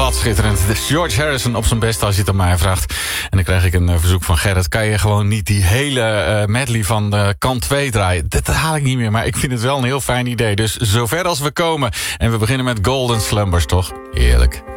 Wat schitterend. George Harrison op zijn best als je het aan mij vraagt. En dan krijg ik een verzoek van Gerrit. Kan je gewoon niet die hele medley van kant 2 draaien? Dat haal ik niet meer, maar ik vind het wel een heel fijn idee. Dus zover als we komen. En we beginnen met Golden Slumbers, toch? Heerlijk.